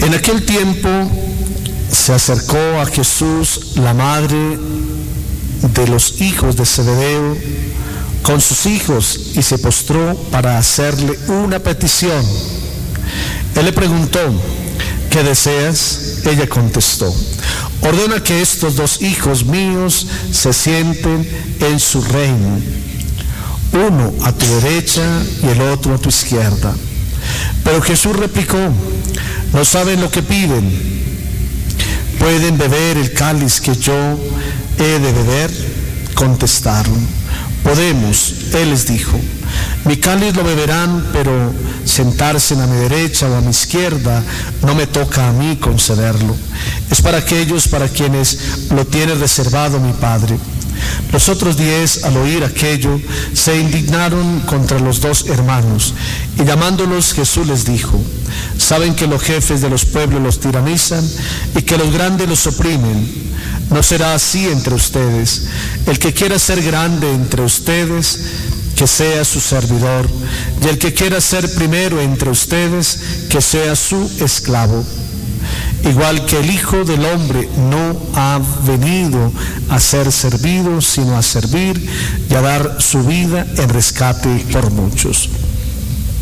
En aquel tiempo se acercó a Jesús la madre de los hijos de Zebedeo con sus hijos y se postró para hacerle una petición. Él le preguntó: ¿qué deseas? Ella contestó: ordena que estos dos hijos míos se sienten en su reino, uno a tu derecha y el otro a tu izquierda. Pero Jesús replicó: no saben lo que piden. ¿Pueden beber el cáliz que yo he de beber? Contestaron: podemos. Él les dijo: mi cáliz lo beberán, pero sentarse a mi derecha o a mi izquierda no me toca a mí concederlo. Es para aquellos para quienes lo tiene reservado mi Padre. Los otros 10, al oír aquello, se indignaron contra los dos hermanos, y llamándolos Jesús les dijo: saben que los jefes de los pueblos los tiranizan y que los grandes los oprimen. No será así entre ustedes. El que quiera ser grande entre ustedes, que sea su servidor, y el que quiera ser primero entre ustedes, que sea su esclavo. Igual que el Hijo del Hombre no ha venido a ser servido, sino a servir y a dar su vida en rescate por muchos.